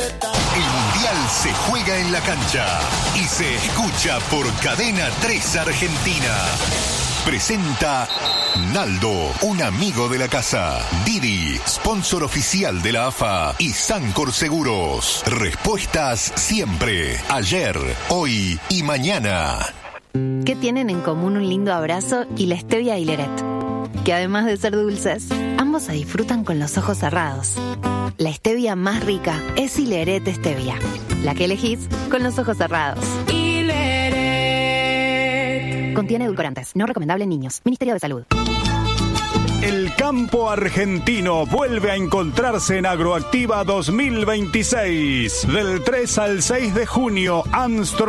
El Mundial se juega en la cancha y se escucha por Cadena 3 Argentina. Presenta Naldo, un amigo de la casa. Didi, sponsor oficial de la AFA. Y Sancor Seguros. Respuestas siempre. Ayer, hoy y mañana. ¿Qué tienen en común un lindo abrazo y la stevia y Leret? Que además de ser dulces, ambos se disfrutan con los ojos cerrados. La stevia más rica es Hileret Stevia, la que elegís con los ojos cerrados. Hileret. Contiene edulcorantes, no recomendable en niños. Ministerio de Salud. El campo argentino vuelve a encontrarse en Agroactiva 2026. Del 3 al 6 de junio, Armstrong